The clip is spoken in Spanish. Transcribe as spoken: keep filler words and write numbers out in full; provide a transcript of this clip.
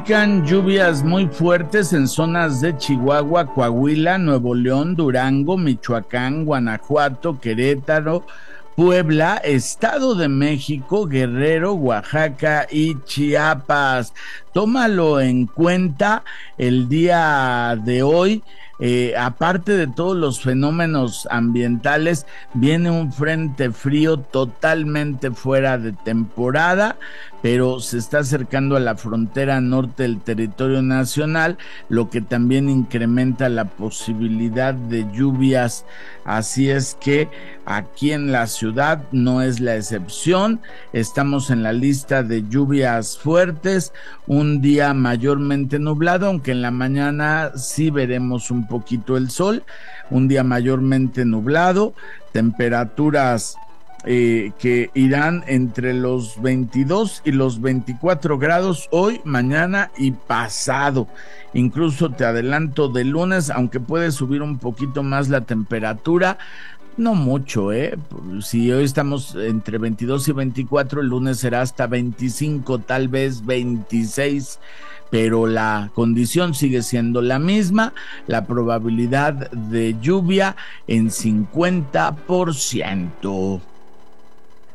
Lluvias muy fuertes en zonas de Chihuahua, Coahuila, Nuevo León, Durango, Michoacán, Guanajuato, Querétaro, Puebla, Estado de México, Guerrero, Oaxaca y Chiapas. Tómalo en cuenta el día de hoy. Eh, aparte de todos los fenómenos ambientales, viene un frente frío totalmente fuera de temporada, pero se está acercando a la frontera norte del territorio nacional, lo que también incrementa la posibilidad de lluvias. Así es que aquí en la ciudad no es la excepción. Estamos en la lista de lluvias fuertes, un día mayormente nublado, aunque en la mañana sí veremos un poquito el sol, un día mayormente nublado, temperaturas eh, que irán entre los veintidós y los veinticuatro grados hoy, mañana y pasado. Incluso te adelanto de lunes, aunque puede subir un poquito más la temperatura, no mucho, ¿eh? Si hoy estamos entre veintidós y veinticuatro, el lunes será hasta veinticinco, tal vez veintiséis, pero la condición sigue siendo la misma, la probabilidad de lluvia en cincuenta por ciento.